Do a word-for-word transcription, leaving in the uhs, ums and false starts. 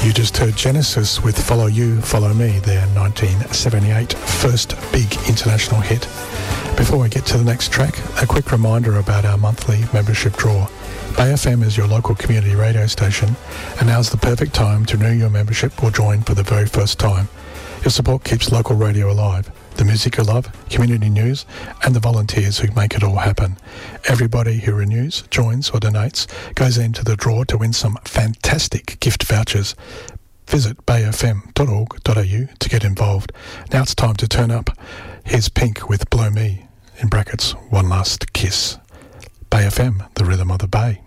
You just heard Genesis with Follow You, Follow Me, their nineteen seventy-eight first big international hit. Before we get to the next track, a quick reminder about our monthly membership draw. Bay F M is your local community radio station, and now's the perfect time to renew your membership or join for the very first time. Your support keeps local radio alive, the music you love, community news, and the volunteers who make it all happen. Everybody who renews, joins or donates goes into the draw to win some fantastic gift vouchers. Visit bay f m dot org dot a u to get involved. Now it's time to turn up. Here's Pink with Blow Me, in brackets, One Last Kiss. Bay F M, the rhythm of the Bay.